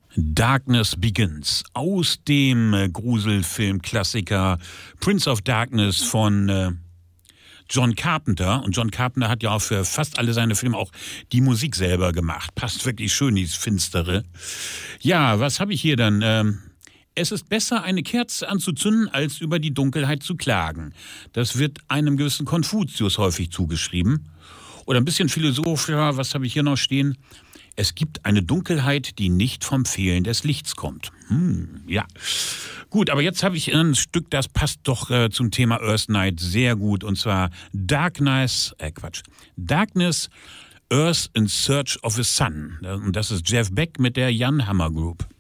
Darkness Begins aus dem Gruselfilm-Klassiker Prince of Darkness von John Carpenter. Und John Carpenter hat ja auch für fast alle seine Filme auch die Musik selber gemacht. Passt wirklich schön, dieses Finstere. Ja, was habe ich hier dann? Es ist besser, eine Kerze anzuzünden, als über die Dunkelheit zu klagen. Das wird einem gewissen Konfuzius häufig zugeschrieben. Oder ein bisschen philosophischer, was habe ich hier noch stehen? Es gibt eine Dunkelheit, die nicht vom Fehlen des Lichts kommt. Ja. Gut, aber jetzt habe ich ein Stück, das passt doch zum Thema Earth Night sehr gut. Und zwar Darkness, Earth in Search of a Sun. Und das ist Jeff Beck mit der Jan Hammer Group.